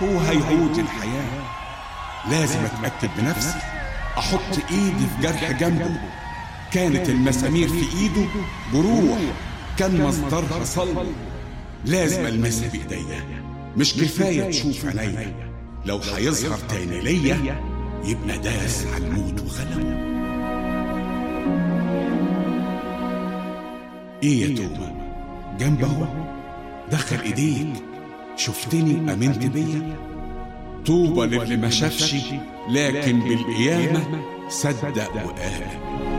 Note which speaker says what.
Speaker 1: هو هيعود للحياة. لازم أتأكد بنفسي، أحط إيدي في جرح جنبه. كانت المسامير في إيده جروح، كان مصدرها صلب. لازم ألمسها بإيديا، مش كفاية تشوف عينيا. لو هيظهر تاني ليا يبقى داس على الموت وغلبه. إيه يا توبة؟ جنبه دخل إيديك، شفتني أمنت بيا. طوبى للي ما شافش لكن بالقيامة صدق وآمن.